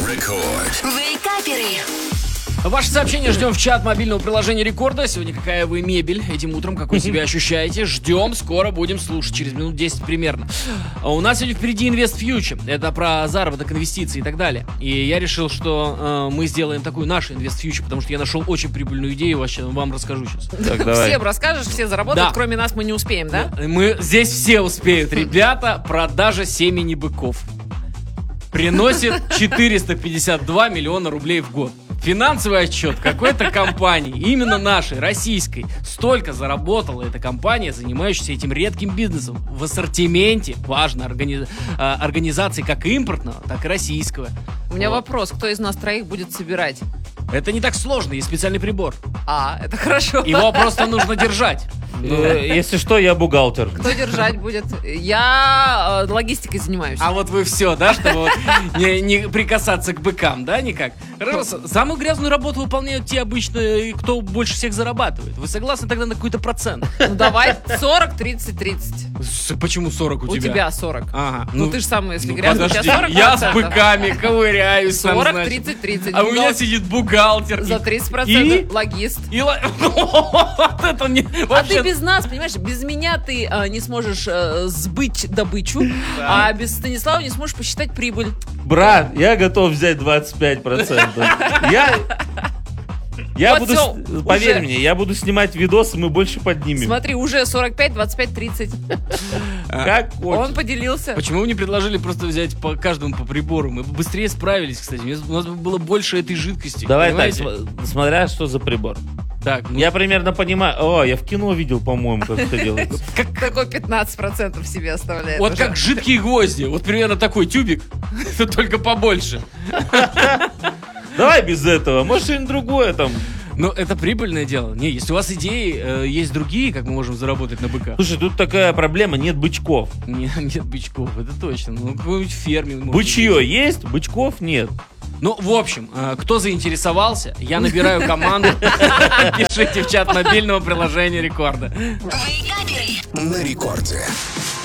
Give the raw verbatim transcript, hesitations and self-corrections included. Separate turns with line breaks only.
Вейкаперы.
Ваши сообщения ждем в чат мобильного приложения Рекорда. Сегодня какая вы мебель этим утром, как вы себя ощущаете. Ждем, скоро будем слушать, через минут десять примерно. А у нас сегодня впереди Invest Future. Это про заработок, инвестиции и так далее. И я решил, что э, мы сделаем такую нашу Invest Future, потому что я нашел очень прибыльную идею, вообще вам расскажу сейчас.
Так, давай. Всем расскажешь, все заработают,
Да.
кроме нас мы не успеем, да?
Мы здесь все успеют, ребята. Продажа семени быков приносит четыреста пятьдесят два миллиона рублей в год. Финансовый отчет какой-то компании, именно нашей, российской, столько заработала эта компания, занимающаяся этим редким бизнесом. В ассортименте, важно, органи... организации как импортного, так и российского.
У меня
Вот.
вопрос, кто из нас троих будет собирать?
Это не так сложно, есть специальный прибор.
А, это хорошо.
Его просто нужно держать.
Э, Если что, я бухгалтер.
Кто держать будет? Я э, логистикой занимаюсь.
А вот вы все, да, чтобы вот не, не прикасаться к быкам, да, никак? Хорошо, самую грязную работу выполняют те обычно, кто больше всех зарабатывает. Вы согласны тогда на какой-то процент?
Ну давай сорок, тридцать, тридцать.
С- Почему сорок у,
У
тебя?
тебя сорок.
Ага.
Ну, ты же сам, если
ну,
грязный, у тебя
подожди,
сорок
я с
процентов.
быками ковыряюсь. сам
сорок,
знаешь.
тридцать, тридцать.
А у меня сидит бухгалтер.
За
и-
тридцать
и-
процентов логист.
И ла- Вот это не...
А
вообще-
ты без нас, понимаешь, без меня ты а, не сможешь а, сбыть добычу, а без Станислава не сможешь посчитать прибыль.
Брат, я готов взять двадцать пять процентов. Я... Я
Вот
буду,
всё,
с- поверь
уже.
мне, я буду снимать видосы, мы больше поднимем.
Смотри, уже сорок пять, двадцать пять, тридцать.
Как
Он
хочешь.
поделился.
Почему вы не предложили просто взять по каждому по прибору? Мы бы быстрее справились, кстати. У нас бы было больше этой жидкости.
Давай так,
понимаете?
см- смотря что за прибор.
Так, ну,
Я примерно понимаю. О, я в кино видел, по-моему, как это делается.
Такой пятнадцать процентов себе оставляет.
вот
уже.
как жидкие гвозди. Вот примерно такой тюбик, только побольше.
Давай без этого, может что-нибудь другое там.
Но это прибыльное дело. Не, если у вас идеи, э, есть другие, как мы можем заработать на быках.
Слушай, тут такая проблема, нет бычков.
Не- нет бычков, это точно. Ну, какой-нибудь ферме. может
Бычье
быть.
есть, бычков нет.
Ну, в общем, э, кто заинтересовался, я набираю команду. Пишите в чат мобильного приложения Рекорда.
Вейкаперы.
На рекорде.